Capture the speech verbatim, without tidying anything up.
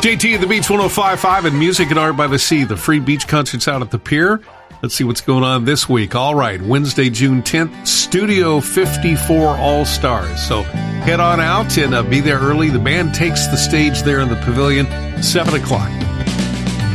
J T at the Beach one oh five point five and Music and Art by the Sea, the free beach concerts out at the pier. Let's see what's going on this week. All right, Wednesday, June tenth, Studio fifty-four All-Stars. So head on out and uh, be there early. The band takes the stage there in the pavilion, seven o'clock.